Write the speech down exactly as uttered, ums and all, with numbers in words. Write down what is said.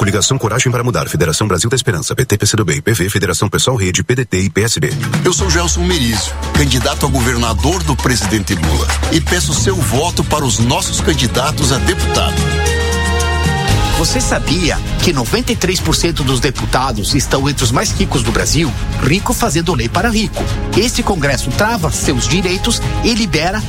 Coligação Coragem para Mudar, Federação Brasil da Esperança, P T, P C do B, P V, Federação Pessoal Rede, P D T e P S B. Eu sou Gelson Merizio, candidato a governador do presidente Lula, e peço seu voto para os nossos candidatos a deputado. Você sabia que noventa e três por cento dos deputados estão entre os mais ricos do Brasil? Rico fazendo lei para rico. Este Congresso trava seus direitos e libera